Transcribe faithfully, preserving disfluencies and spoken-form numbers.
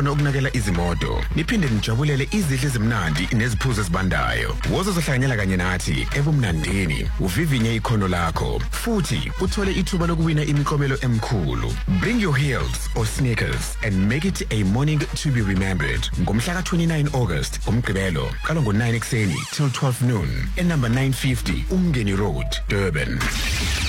khona ukunakela izimoto niphinde nijabulele izidle ezimnandi neziphuzo ezibandayo. Woza zohlanganyela kanye nathi ebumnandini uvivinye ikhono lakho futhi uthole ithuba lokuwina imiklomelo emkhulu. Bring your heels or sneakers and make it a morning to be remembered. Ngomhla ka twenty-nine August umgqibelo kalo ngo nine ekseni till twelve noon e number nine fifty Umngeni Road, Durban.